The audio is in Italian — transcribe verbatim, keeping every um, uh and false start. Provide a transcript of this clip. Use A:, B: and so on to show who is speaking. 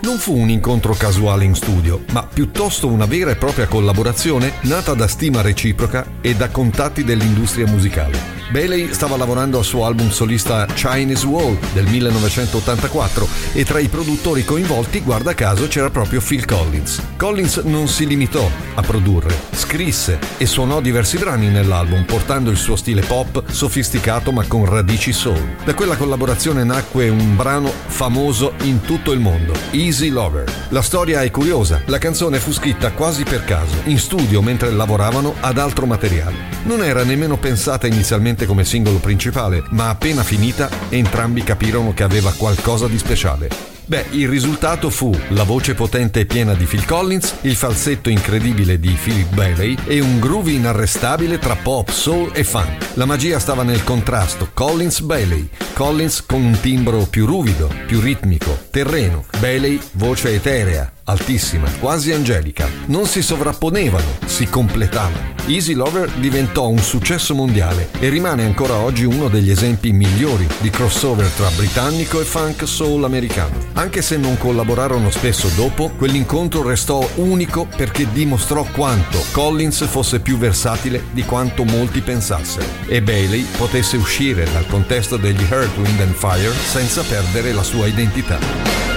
A: Non fu un incontro casuale in studio, ma piuttosto una vera e propria collaborazione nata da stima reciproca e da contatti dell'industria musicale. Bailey stava lavorando al suo album solista Chinese Wall del millenovecentottantaquattro e tra i produttori coinvolti, guarda caso, c'era proprio Phil Collins. Collins non si limitò a produrre, scrisse e suonò diversi brani nell'album, portando il suo stile pop sofisticato ma con radici soul. Da quella collaborazione nacque un brano famoso in tutto il mondo, Easy Lover. La storia è curiosa, la canzone fu scritta quasi per caso, in studio mentre lavoravano ad altro materiale. Non era nemmeno pensata inizialmente come singolo principale, ma appena finita entrambi capirono che aveva qualcosa di speciale. Beh, il risultato fu la voce potente e piena di Phil Collins, il falsetto incredibile di Philip Bailey e un groove inarrestabile tra pop, soul e funk. La magia stava nel contrasto Collins-Bailey. Collins con un timbro più ruvido, più ritmico, terreno. Bailey voce eterea, altissima, quasi angelica. Non si sovrapponevano, si completavano. Easy Lover diventò un successo mondiale e rimane ancora oggi uno degli esempi migliori di crossover tra britannico e funk soul americano. Anche se non collaborarono spesso dopo, quell'incontro restò unico perché dimostrò quanto Collins fosse più versatile di quanto molti pensassero e Bailey potesse uscire dal contesto degli Earth, Wind and Fire senza perdere la sua identità.